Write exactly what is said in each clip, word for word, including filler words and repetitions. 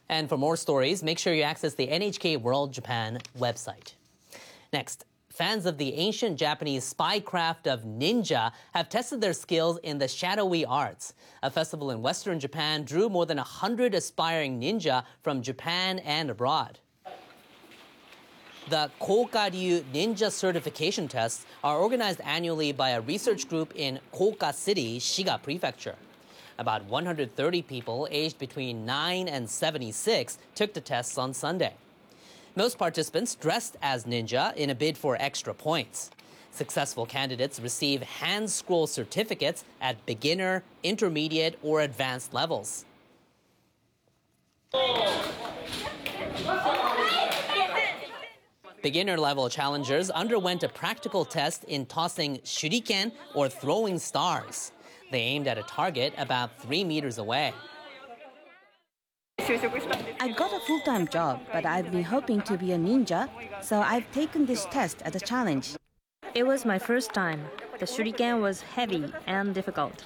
And for more stories, make sure you access the N H K World Japan website. Next, fans of the ancient Japanese spycraft of ninja have tested their skills in the shadowy arts. A festival in western Japan drew more than one hundred aspiring ninja from Japan and abroad. The Koka-ryu Ninja Certification Tests are organized annually by a research group in Koka City, Shiga Prefecture. About one hundred thirty people aged between nine and seventy-six took the tests on Sunday. Most participants dressed as ninja in a bid for extra points. Successful candidates receive hand scroll certificates at beginner, intermediate, or advanced levels. Beginner-level challengers underwent a practical test in tossing shuriken or throwing stars. They aimed at a target about three meters away. I got a full-time job, but I've been hoping to be a ninja, so I've taken this test as a challenge. It was my first time. The shuriken was heavy and difficult.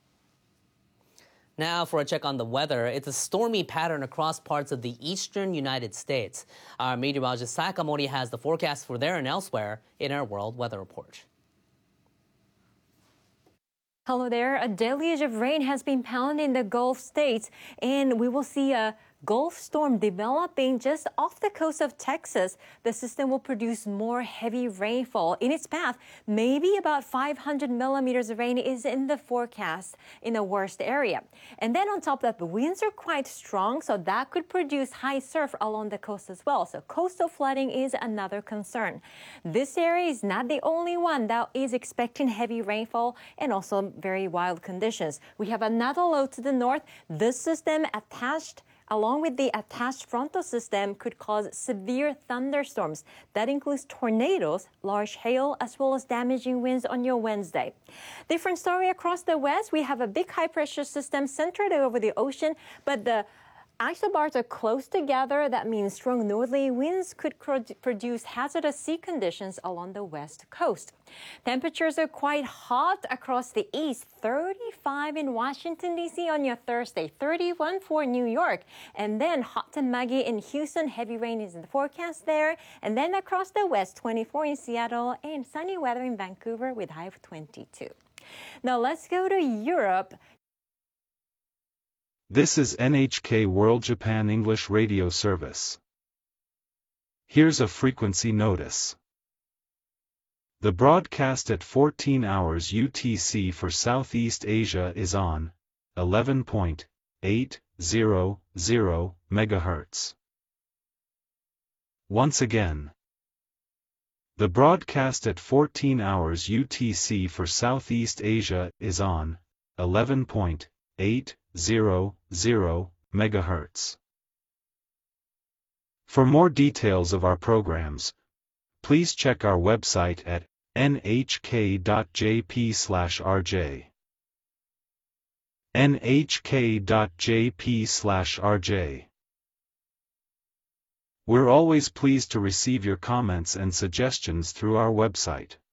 Now for a check on the weather. It's a stormy pattern across parts of the eastern United States. Our meteorologist Sayaka Mori has the forecast for there and elsewhere in our World Weather Report. Hello there. A deluge of rain has been pounding the Gulf states, and we will see a Gulf storm developing just off the coast of Texas. The system will produce more heavy rainfall. In its path, maybe about five hundred millimeters of rain is in the forecast in the worst area. And then on top of that, the winds are quite strong, so that could produce high surf along the coast as well. So coastal flooding is another concern. This area is not the only one that is expecting heavy rainfall and also very wild conditions. We have another low to the north. This system attached along with the attached frontal system could cause severe thunderstorms. That includes tornadoes, large hail, as well as damaging winds on your Wednesday. Different story across the west. We have a big high-pressure system centered over the ocean, but the isobars are close together. That means strong northerly winds could produce hazardous sea conditions along the west coast. Temperatures are quite hot across the east. thirty-five in Washington, D C on your Thursday, thirty-one for New York. And then hot and muggy in Houston. Heavy rain is in the forecast there. And then across the west, twenty-four in Seattle and sunny weather in Vancouver with high of twenty-two. Now let's go to Europe. This is N H K World Japan English Radio Service. Here's a frequency notice. The broadcast at fourteen hours U T C for Southeast Asia is on eleven point eight zero zero megahertz. Once again. The broadcast at fourteen hours U T C for Southeast Asia is on eleven point eight zero zero megahertz. For more details of our programs, please check our website at n h k dot j p slash r j. n h k dot j p slash r j. We're always pleased to receive your comments and suggestions through our website.